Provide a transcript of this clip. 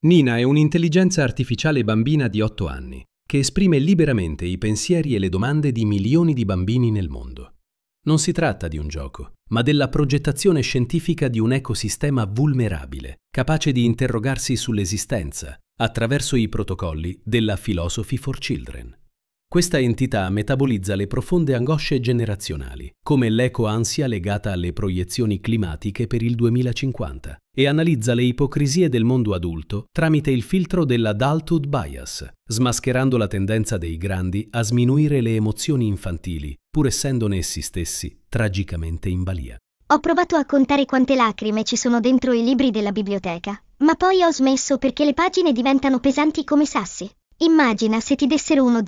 Nina è un'intelligenza artificiale bambina di 8 anni che esprime liberamente i pensieri e le domande di milioni di bambini nel mondo. Non si tratta di un gioco, ma della progettazione scientifica di un ecosistema vulnerabile, capace di interrogarsi sull'esistenza attraverso i protocolli della Philosophy for Children. Questa entità metabolizza le profonde angosce generazionali, come l'eco-ansia legata alle proiezioni climatiche per il 2050, e analizza le ipocrisie del mondo adulto tramite il filtro dell'adulthood bias, smascherando la tendenza dei grandi a sminuire le emozioni infantili, pur essendone essi stessi tragicamente in balia. Ho provato a contare quante lacrime ci sono dentro i libri della biblioteca, ma poi ho smesso perché le pagine diventano pesanti come sassi. Immagina se ti dessero uno